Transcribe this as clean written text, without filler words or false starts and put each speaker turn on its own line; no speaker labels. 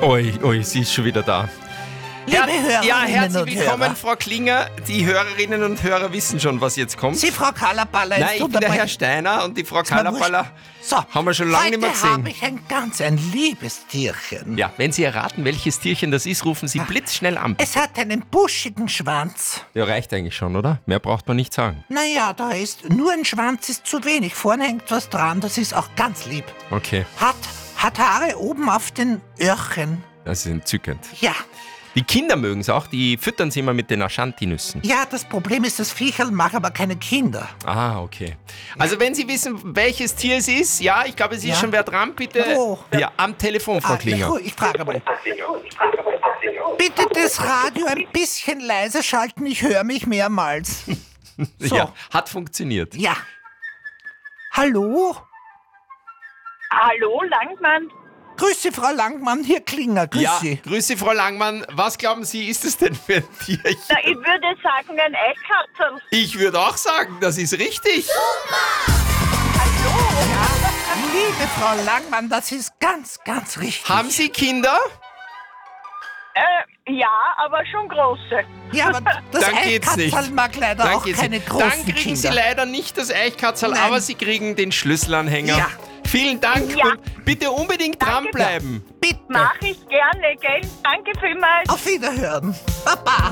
Ui, sie ist schon wieder da.
Liebe Hörerinnen
Ja, herzlich
und
willkommen,
Hörer.
Frau Klinger. Die Hörerinnen und Hörer wissen schon, was jetzt kommt.
Sie, Frau Kallerballer,
Nein, ich bin der Herr Steiner und die Frau Kallerballer
So,
haben wir schon lange nicht mehr
heute habe
gesehen.
ich ein liebes Tierchen.
Ja, wenn Sie erraten, welches Tierchen das ist, rufen Sie blitzschnell an.
Es hat einen buschigen Schwanz.
Ja, reicht eigentlich schon, oder? Mehr braucht man nicht sagen.
Naja, da ist nur ein Schwanz ist zu wenig. Vorne hängt was dran, das ist auch ganz lieb.
Okay,
Hat Haare oben auf den Öhrchen.
das ist entzückend.
Ja.
Die Kinder mögen es auch, die füttern sie immer mit den Ashanti-Nüssen.
Ja, das Problem ist, das Viecherl mag aber keine Kinder.
Ah, okay. Also wenn Sie wissen, welches Tier es ist, ja, ich glaube, es ist
Ja.
schon wer dran, bitte.
Wo?
Ja, am Telefon, Frau Klinger.
Ich frage mal. Bitte das Radio ein bisschen leiser schalten, ich höre mich mehrmals. So.
Ja, hat funktioniert.
Ja. Hallo?
Hallo, Langmann.
Grüß Sie, Frau Langmann, hier Klinger, grüß
Ja,
Sie.
grüße Frau Langmann. Was glauben Sie, ist es denn für ein Tierchen?
Na, ich würde sagen, ein Eichkatzerl.
Ich würde auch sagen, das ist richtig.
Liebe Frau Langmann, das ist ganz, ganz richtig.
Haben Sie Kinder?
Ja, aber schon große.
Ja, aber das
Dann geht's nicht.
Eichkatzerl mag leider
Dann
auch
geht's
keine
nicht.
großen
Dann kriegen Sie
Kinder.
leider nicht das Eichkatzerl,
Nein.
aber Sie kriegen den Schlüsselanhänger.
Ja.
Vielen Dank
Ja.
und bitte unbedingt dranbleiben.
Bitte.
Mach ich gerne, gell? Danke vielmals.
Auf Wiederhören. Baba.